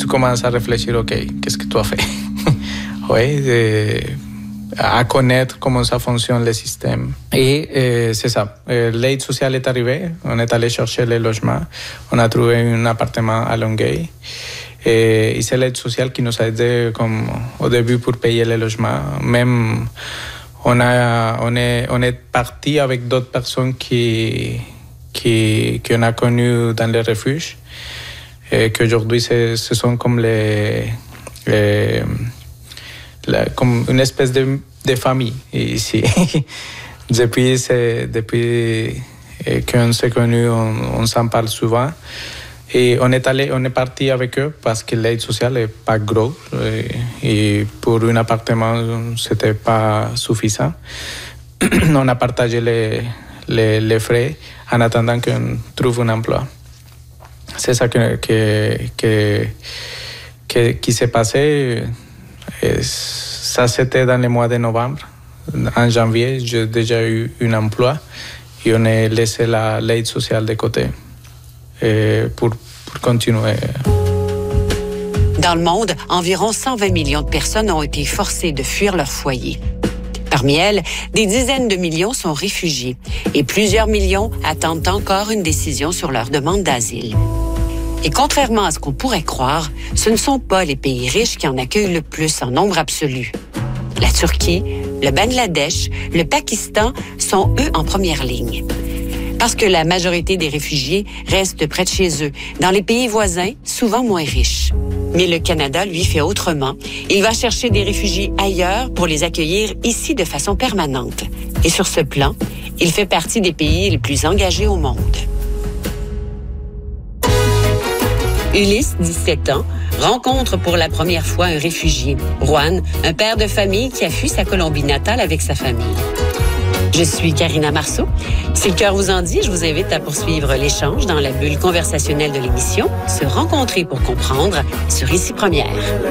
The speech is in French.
tu commences à réfléchir, OK, qu'est-ce que tu as fait? Oui, à connaître comment ça fonctionne le système. Et c'est ça. L'aide sociale est arrivée. On est allé chercher les logements. On a trouvé un appartement à Longueuil. Et c'est l'aide sociale qui nous a aidé comme au début pour payer les logements. Même on est parti avec d'autres personnes qu'on a connues dans les refuges. Et qu'aujourd'hui, ce sont comme comme une espèce de famille ici. depuis qu'on s'est connus, on s'en parle souvent. Et on est parti avec eux parce que l'aide sociale n'est pas grosse. Et pour un appartement, c'était pas suffisant. On a partagé les frais en attendant qu'on trouve un emploi. C'est ça qui s'est passé. Et ça, c'était dans le mois de novembre. En janvier, j'ai déjà eu un emploi et on a laissé l'aide sociale de côté pour continuer. Dans le monde, environ 120 millions de personnes ont été forcées de fuir leur foyer. Parmi elles, des dizaines de millions sont réfugiés et plusieurs millions attendent encore une décision sur leur demande d'asile. Et contrairement à ce qu'on pourrait croire, ce ne sont pas les pays riches qui en accueillent le plus en nombre absolu. La Turquie, le Bangladesh, le Pakistan sont eux en première ligne. Parce que la majorité des réfugiés restent près de chez eux, dans les pays voisins, souvent moins riches. Mais le Canada, lui, fait autrement. Il va chercher des réfugiés ailleurs pour les accueillir ici de façon permanente. Et sur ce plan, il fait partie des pays les plus engagés au monde. Ulysse, 17 ans, rencontre pour la première fois un réfugié, Juan, un père de famille qui a fui sa Colombie natale avec sa famille. Je suis Karina Marceau. Si le cœur vous en dit, je vous invite à poursuivre l'échange dans la bulle conversationnelle de l'émission, se rencontrer pour comprendre sur Ici Première.